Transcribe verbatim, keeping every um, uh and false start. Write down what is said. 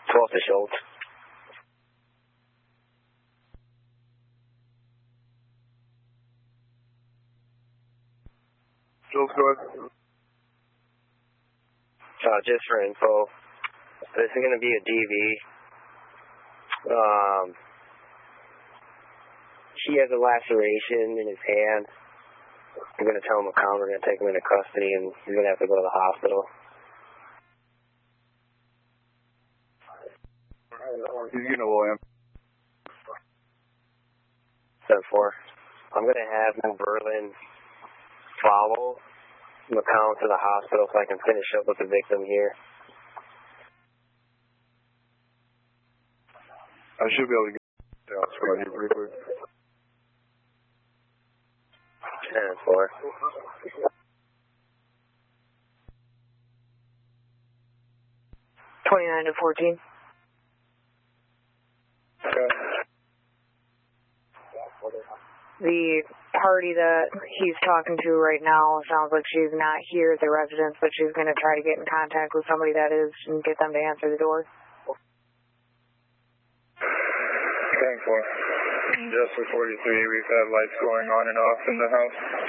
twelfth to Schultz. Schultz, go ahead. Uh, just for info, this is going to be a D V. Um, he has a laceration in his hand. I'm going to tell him a count. We're going to take him into custody, and he's going to have to go to the hospital. He's getting a William. seven four. I'm going to have New Berlin follow McCown to the hospital so I can finish up with the victim here. I should be able to get the hospital here pretty quick. ten four. twenty-nine to fourteen. Okay. The party that he's talking to right now sounds like she's not here at the residence, but she's going to try to get in contact with somebody that is and get them to answer the door. ten four. Just for forty-three, we've had lights going on and off in the house.